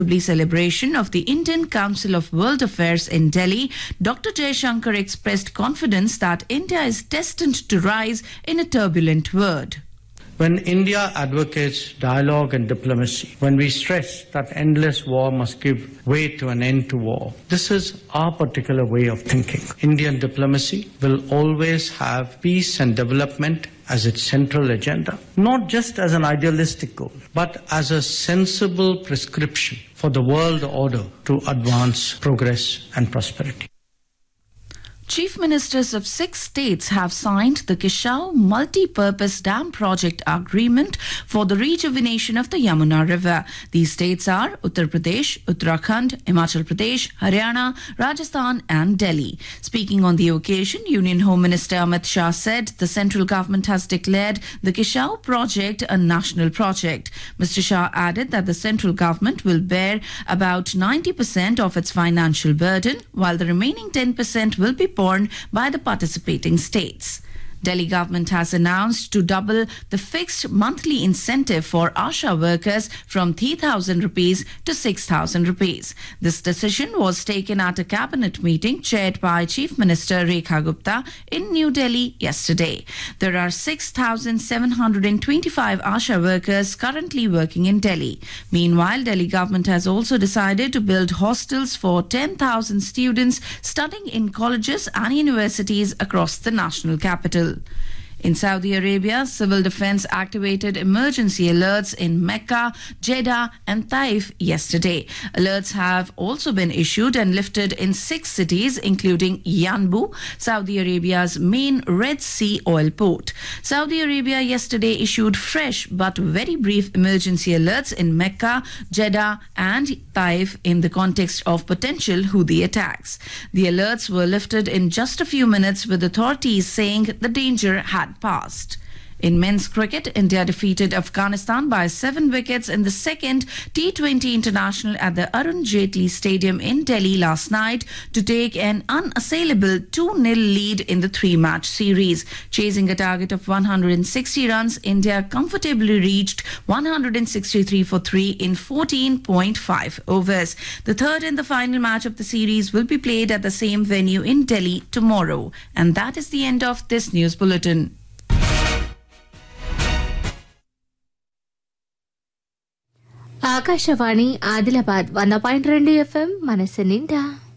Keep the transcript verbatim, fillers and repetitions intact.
celebration of the Indian Council of World Affairs in Delhi, Doctor Jaishankar expressed confidence that India is destined to rise in a turbulent world. When India advocates dialogue and diplomacy, when we stress that endless war must give way to an end to war, this is our particular way of thinking. Indian diplomacy will always have peace and development as its central agenda, not just as an idealistic goal, but as a sensible prescription for the world order to advance progress and prosperity. Chief ministers of six states have signed the Kishau Multi-Purpose Dam Project Agreement for the rejuvenation of the Yamuna River. These states are Uttar Pradesh, Uttarakhand, Himachal Pradesh, Haryana, Rajasthan and Delhi. Speaking on the occasion, Union Home Minister Amit Shah said the central government has declared the Kishau project a national project. Mister Shah added that the central government will bear about ninety percent of its financial burden, while the remaining ten percent will be borne by the participating states. Delhi government has announced to double the fixed monthly incentive for ASHA workers from three thousand rupees to six thousand rupees. This decision was taken at a cabinet meeting chaired by Chief Minister Rekha Gupta in New Delhi yesterday. There are six thousand seven hundred twenty-five ASHA workers currently working in Delhi. Meanwhile, Delhi government has also decided to build hostels for ten thousand students studying in colleges and universities across the national capital. In Saudi Arabia, civil defense activated emergency alerts in Mecca, Jeddah and Taif yesterday. Alerts have also been issued and lifted in six cities, including Yanbu, Saudi Arabia's main Red Sea oil port. Saudi Arabia yesterday issued fresh but very brief emergency alerts in Mecca, Jeddah and Taif in the context of potential Houthi attacks. The alerts were lifted in just a few minutes, with authorities saying the danger had passed. In men's cricket, India defeated Afghanistan by seven wickets in the second T twenty international at the Arun Jaitley Stadium in Delhi last night to take an unassailable two nil lead in the three-match series. Chasing a target of one hundred sixty runs, India comfortably reached one hundred sixty-three for three in fourteen point five overs. The third and the final match of the series will be played at the same venue in Delhi tomorrow. And that is the end of this news bulletin. Akashvani Adilabad వంద point రెండు FM మనసు నిండా